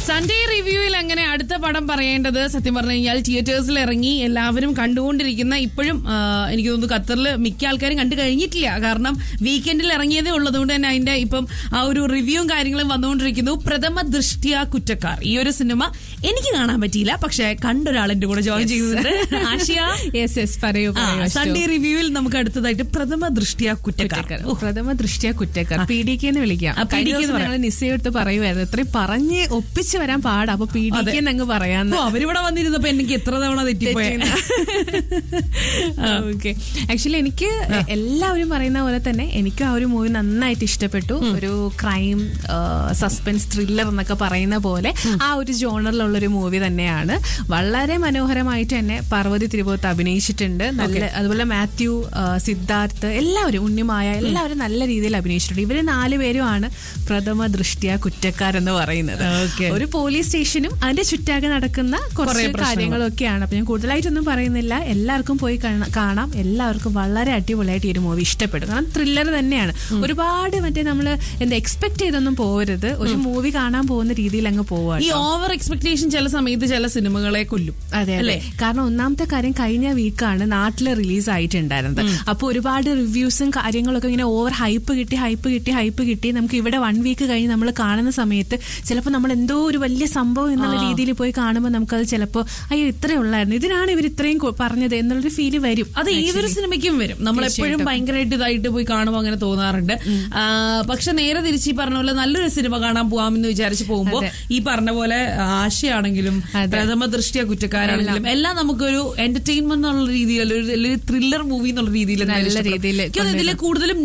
Sunday റിവ്യൂവിൽ അങ്ങനെ അടുത്ത പടം പറയേണ്ടത് സത്യം പറഞ്ഞു കഴിഞ്ഞാൽ തിയേറ്റേഴ്സിൽ ഇറങ്ങി എല്ലാവരും കണ്ടുകൊണ്ടിരിക്കുന്ന ഇപ്പോഴും എനിക്ക് തോന്നുന്നു ഖത്തറിൽ മിക്ക ആൾക്കാരും കണ്ടു കഴിഞ്ഞിട്ടില്ല. കാരണം വീക്കെൻഡിൽ ഇറങ്ങിയതേ ഉള്ളതുകൊണ്ട് തന്നെ അതിന്റെ ഇപ്പം ആ ഒരു റിവ്യൂവും കാര്യങ്ങളും വന്നുകൊണ്ടിരിക്കുന്നു. പ്രഥമ ദൃഷ്ട്യാ കുറ്റക്കാർ. ഈ ഒരു സിനിമ എനിക്ക് കാണാൻ പറ്റിയില്ല, പക്ഷെ കണ്ടൊരാളെന്റെ കൂടെ ജോയിൻ ചെയ്തിട്ടുണ്ട്. ആഷിയ, പറയൂ. സൺഡേ റിവ്യൂവിൽ നമുക്ക് അടുത്തതായിട്ട് പ്രഥമ ദൃഷ്ട്യാ കുറ്റക്കാർ. പ്രഥമ ദൃഷ്ട്യാ കുറ്റക്കാർ PDK എന്ന് വിളിക്കാം. നിശ്ചയെടുത്ത് പറയുമായിരുന്നു ഇത്രയും പറഞ്ഞ് ഒപ്പിച്ച് വരാൻ പാടാ, അപ്പൊ PDK അങ്ങ് പറയാന്ന്. അവരിവിടെ വന്നിരുന്നപ്പോ എനിക്ക് എത്ര തവണ തെറ്റിപ്പോയി. ഓക്കെ, ആക്ച്വലി എനിക്ക് എല്ലാവരും പറയുന്ന പോലെ തന്നെ എനിക്ക് ആ ഒരു മൂവി നന്നായിട്ട് ഇഷ്ടപ്പെട്ടു. ഒരു ക്രൈം സസ്പെൻസ് ത്രില്ലർ എന്നൊക്കെ പറയുന്ന പോലെ ആ ഒരു ജോണറിലുള്ളൊരു മൂവി തന്നെയാണ്. വളരെ മനോഹരമായിട്ട് തന്നെ പാർവതി തിരുവോത്ത് അഭിനയിച്ചിട്ടുണ്ട്. നല്ല, അതുപോലെ മാത്യു, സിദ്ധാർത്ഥ്, എല്ലാവരും, ഉണ്ണിമായ, എല്ലാവരും നല്ല രീതിയിൽ അഭിനയിച്ചിട്ടുണ്ട്. ഇവര് 4 പേരുമാണ് പ്രഥമ ദൃഷ്ട്യാ കുറ്റക്കാരെന്ന് പറയുന്നത്. ഒരു പോലീസ് സ്റ്റേഷനും അതിന്റെ ചുറ്റാകെ നടക്കുന്ന കുറച്ച് കാര്യങ്ങളൊക്കെയാണ്. അപ്പൊ ഞാൻ കൂടുതലായിട്ടൊന്നും പറയുന്നില്ല, എല്ലാവർക്കും പോയി കാണാം. എല്ലാവർക്കും വളരെ അടിപൊളിയായിട്ട് ഈ ഒരു മൂവി ഇഷ്ടപ്പെടും. കാരണം ത്രില്ലർ തന്നെയാണ്. ഒരുപാട് നമ്മള് എക്സ്പെക്ട് ചെയ്തൊന്നും പോകരുത്. ഒരു മൂവി കാണാൻ പോകുന്ന രീതിയിൽ അങ്ങ് പോവാ. ഈ ഓവർ എക്സ്പെക്ടേഷൻ ചില സമയത്ത് ചില സിനിമകളെ കൊല്ലും. അതെ അല്ലേ? കാരണം ഒന്നാമത്തെ കാര്യം, കഴിഞ്ഞ വീക്കാണ് നാട്ടില് റിലീസ് ആയിട്ടുണ്ടായിരുന്നത്. അപ്പൊ ഒരുപാട് റിവ്യൂസും കാര്യങ്ങളൊക്കെ ഇങ്ങനെ ഓവർ ഹൈപ്പ് കിട്ടി നമുക്ക് ഇവിടെ 1 വീക്ക് കഴിഞ്ഞ് നമ്മൾ കാണുന്ന സമയത്ത് ചിലപ്പോൾ നമ്മൾ എന്തോ ഒരു വലിയ സംഭവം എന്നുള്ള രീതിയിൽ പോയി കാണുമ്പോൾ നമുക്കത് ചിലപ്പോൾ അയ്യോ ഇത്രയേ ഉള്ളായിരുന്നു, ഇതിനാണ് ഇവർ ഇത്രയും പറഞ്ഞത് എന്നുള്ളൊരു ഫീല് വരും. അത് ഏതൊരു സിനിമയ്ക്കും വരും. നമ്മളെപ്പോഴും ഭയങ്കരമായിട്ട് ഇതായിട്ട് പോയി കാണുമ്പോൾ അങ്ങനെ തോന്നാറുണ്ട്. പക്ഷെ നേരെ തിരിച്ച് ഈ പറഞ്ഞ പോലെ നല്ലൊരു സിനിമ കാണാൻ പോവാമെന്ന് വിചാരിച്ച് പോകുമ്പോൾ ഈ പറഞ്ഞ പോലെ ആശയാണെങ്കിലും പ്രഥമ ദൃഷ്ട്യാ കുറ്റക്കാരാണെങ്കിലും എല്ലാം നമുക്കൊരു എന്റർടൈൻമെന്റ് എന്നുള്ള രീതിയിൽ, ഒരു ത്രില്ലർ മൂവി എന്നുള്ള രീതിയിൽ, നല്ല രീതിയിൽ ഇതിൽ കൂടുതലും